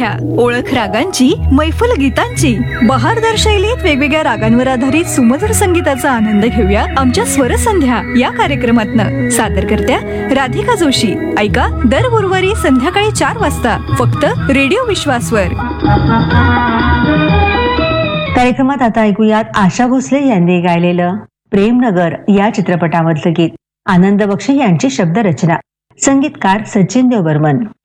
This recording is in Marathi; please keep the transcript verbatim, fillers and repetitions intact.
स्वरसंध्या, ओळख रागांची, मैफल गीतांची, बहारदार शैलीत वेगवेगळ्या रागांवर आधारित सुमधुर संगीताचा आनंद घेऊया आमच्या स्वरसंध्या या कार्यक्रमातनं. सादरकर्त्या राधिका जोशी. ऐका दर गुरुवारी संध्याकाळी चार वाजता फक्त रेडिओ विश्वासवर. कार्यक्रमात आता ऐकूयात आशा भोसले यांनी गायलेलं प्रेमनगर या चित्रपटामधलं गीत. आनंद बक्षी यांची शब्दरचना, संगीतकार सचिन देव बर्मन.